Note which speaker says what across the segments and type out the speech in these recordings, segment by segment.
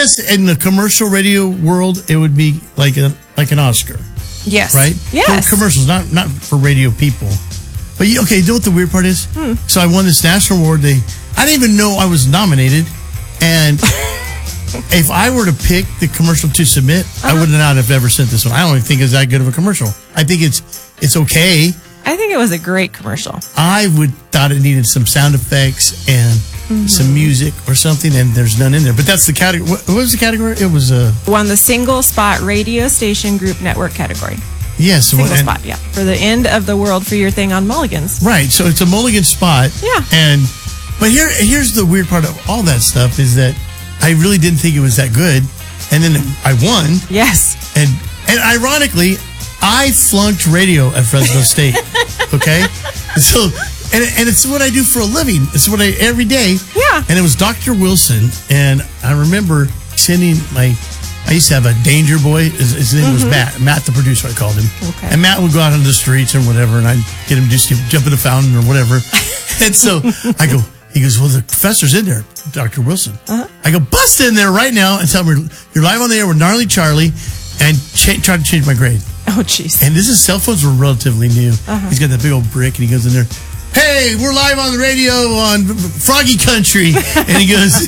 Speaker 1: guess in the commercial radio world, it would be like an Oscar.
Speaker 2: Yes.
Speaker 1: Right?
Speaker 2: Yes.
Speaker 1: For commercials, not for radio people. But you know what the weird part is? So I won this national award. I didn't even know I was nominated. And if I were to pick the commercial to submit, I would not have ever sent this one. I don't even think it's that good of a commercial. I think it's okay.
Speaker 2: I think it was a great commercial.
Speaker 1: I thought it needed some sound effects and some music or something, and there's none in there. But that's the category. What was the category? It was
Speaker 2: won the single spot radio station group network category.
Speaker 1: Yes,
Speaker 2: single spot. Yeah, for the end of the world for your thing on Mulligan's.
Speaker 1: Right. So it's a Mulligan spot.
Speaker 2: Yeah.
Speaker 1: But here's the weird part of all that stuff is that I really didn't think it was that good, and then I won.
Speaker 2: Yes.
Speaker 1: And ironically, I flunked radio at Fresno State. Okay. So. And it's what I do for a living. It's what every day.
Speaker 2: Yeah.
Speaker 1: And it was Dr. Wilson. And I remember sending I used to have a danger boy. His name was Matt. Matt, the producer, I called him.
Speaker 2: Okay.
Speaker 1: And Matt would go out on the streets and whatever. And I'd get him just to jump in the fountain or whatever. And so he goes, well, the professor's in there, Dr. Wilson. I go, bust in there right now and tell me you're live on the air with Gnarly Charlie and try to change my grade.
Speaker 2: Oh, jeez.
Speaker 1: And cell phones were relatively new. He's got that big old brick and he goes in there. Hey, we're live on the radio on Froggy Country. And he goes,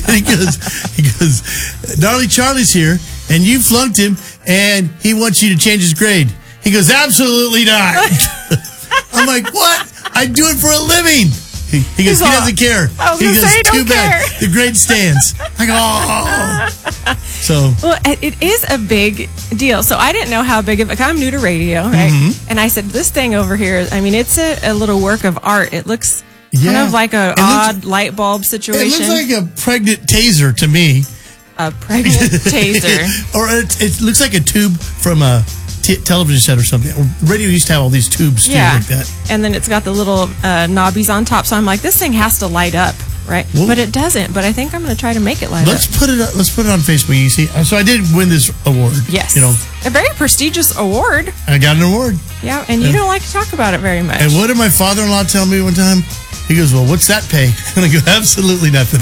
Speaker 1: Gnarly Charlie's here, and you flunked him, and he wants you to change his grade. He goes, absolutely not. I'm like, what? I do it for a living. He goes, he doesn't care. He goes, too bad. The grade stands. I go, oh. So.
Speaker 2: Well, it is a big deal. So I didn't know how big of it. I'm new to radio, right? And I said, this thing over here, I mean, it's a little work of art. It looks kind of like an odd light bulb situation.
Speaker 1: It looks like a pregnant taser to me.
Speaker 2: A pregnant taser.
Speaker 1: Or it looks like a tube from a television set or something. Radio used to have all these tubes too, like that.
Speaker 2: And then it's got the little knobbies on top. So I'm like, this thing has to light up, right? Well, but it doesn't. But I think I'm going to try to make it light up.
Speaker 1: Let's put it on Facebook. You see, so I did win this award.
Speaker 2: Yes, a very prestigious award.
Speaker 1: I got an award.
Speaker 2: Yeah, and you don't like to talk about it very much.
Speaker 1: And what did my father-in-law tell me one time? He goes, well, what's that pay? And I go, absolutely nothing.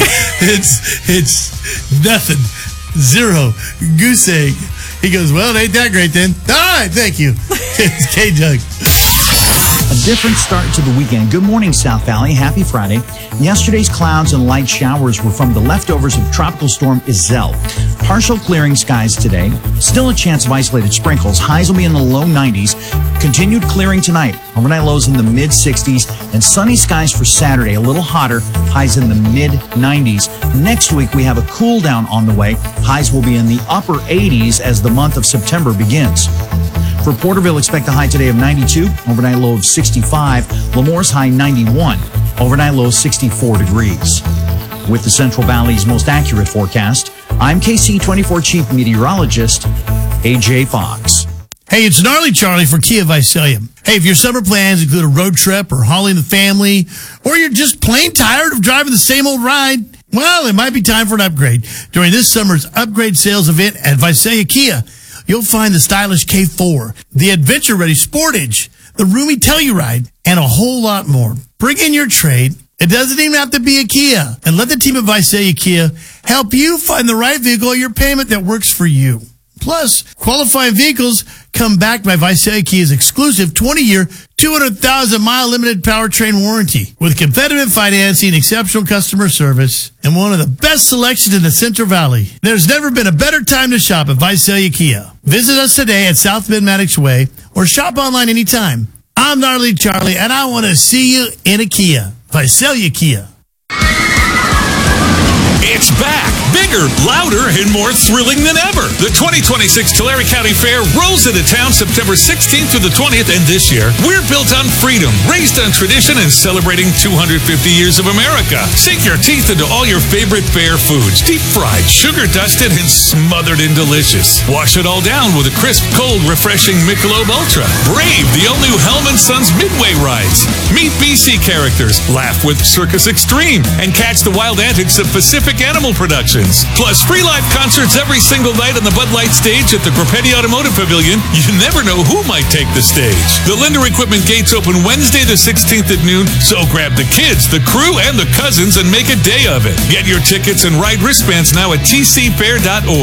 Speaker 1: It's nothing. Zero. Goose egg. He goes, well, it ain't that great then. All right, thank you. It's K-Jug.
Speaker 3: A different start to the weekend. Good morning, South Valley. Happy Friday. Yesterday's clouds and light showers were from the leftovers of Tropical Storm Iselle. Partial clearing skies today. Still a chance of isolated sprinkles. Highs will be in the low 90s. Continued clearing tonight. Overnight lows in the mid 60s. And sunny skies for Saturday. A little hotter. Highs in the mid 90s. Next week, we have a cool down on the way. Highs will be in the upper 80s as the month of September begins. For Porterville, expect a high today of 92, overnight low of 65. Lemore's high 91, overnight low 64 degrees. With the Central Valley's most accurate forecast, I'm KC24 Chief Meteorologist, AJ Fox.
Speaker 1: Hey, it's Gnarly Charlie for Kia Visalia. Hey, if your summer plans include a road trip or hauling the family, or you're just plain tired of driving the same old ride, well, it might be time for an upgrade. During this summer's upgrade sales event at Visalia Kia, you'll find the stylish K4, the adventure-ready Sportage, the roomy Telluride, and a whole lot more. Bring in your trade. It doesn't even have to be a Kia. And let the team at Visalia Kia help you find the right vehicle or your payment that works for you. Plus, qualifying vehicles come backed by Visalia Kia's exclusive 20-year, 200,000-mile limited powertrain warranty. With competitive financing, exceptional customer service, and one of the best selections in the Central Valley, there's never been a better time to shop at Visalia Kia. Visit us today at South Mid-Maddox Way or shop online anytime. I'm Gnarly Charlie, and I want to see you in a Kia. Visalia Kia.
Speaker 4: It's back. Bigger, louder, and more thrilling than ever. The 2026 Tulare County Fair rolls into town September 16th through the 20th, and this year, we're built on freedom, raised on tradition, and celebrating 250 years of America. Sink your teeth into all your favorite fair foods, deep-fried, sugar-dusted, and smothered in delicious. Wash it all down with a crisp, cold, refreshing Michelob Ultra. Brave the all-new Helm & Sons Midway rides. Meet BC characters, laugh with Circus Extreme, and catch the wild antics of Pacific Animal Productions. Plus, free live concerts every single night on the Bud Light stage at the Grapetti Automotive Pavilion. You never know who might take the stage. The Linder Equipment gates open Wednesday the 16th at noon, so grab the kids, the crew, and the cousins and make a day of it. Get your tickets and ride wristbands now at tcfair.org.